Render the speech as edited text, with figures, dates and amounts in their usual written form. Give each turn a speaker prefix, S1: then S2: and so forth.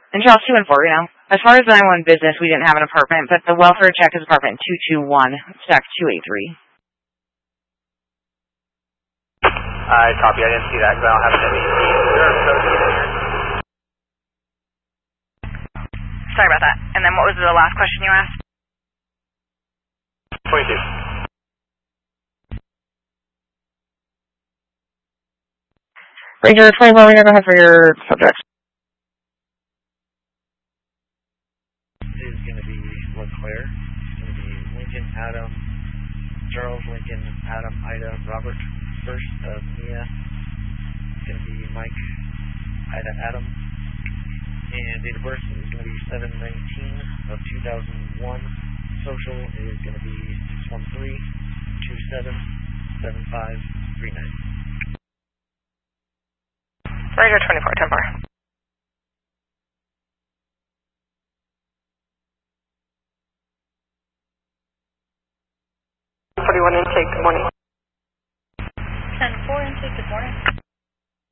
S1: And Charles 214, you know. As far as the 911 business, we didn't have an apartment, but the welfare check is apartment 221, stack 283.
S2: I copy. I didn't see that because I don't have any.
S1: Sorry about that. And then what was the last question you asked?
S2: 22.
S1: Ranger 24, we're going to go ahead for your subjects.
S3: Is going to be LeClaire. It's going to be Lincoln, Adam, Charles, Lincoln, Adam, Ida, Robert, first, Mia. It's going to be Mike, Ida, Adam. And date of birth is going to be 7/19 of 2001. Social is going to be 613-277539.
S1: Ranger 24, 10-4. 41 intake, good morning.
S4: 10-4 intake, good morning.